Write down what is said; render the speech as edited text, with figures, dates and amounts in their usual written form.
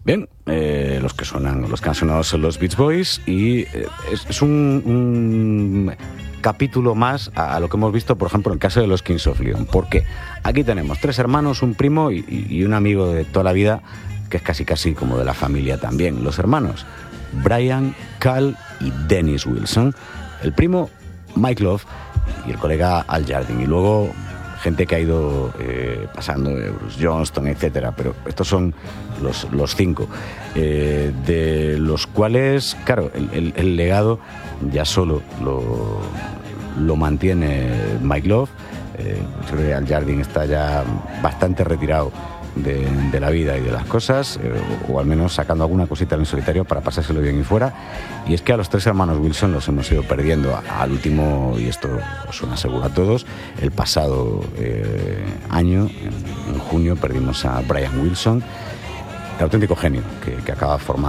Bien, los que han sonado son los Beach Boys y es un capítulo más a lo que hemos visto, por ejemplo, en el caso de los Kings of Leon. ¿Por qué? Aquí tenemos 3 hermanos, un primo y un amigo de toda la vida, que es casi como de la familia también. Los hermanos Brian, Cal y Dennis Wilson. El primo Mike Love y el colega Al Jardine. Y luego gente que ha ido pasando, Bruce Johnston, etcétera, pero estos son los 5, de los cuales, claro, el legado ya solo lo mantiene Mike Love. Yo creo que Al Jardine está ya bastante retirado de la vida y de las cosas, o al menos sacando alguna cosita en el solitario para pasárselo bien y fuera. Y es que a los 3 hermanos Wilson los hemos ido perdiendo al último, y esto os lo aseguro a todos, el pasado año, en junio, perdimos a Brian Wilson, el auténtico genio que acaba formando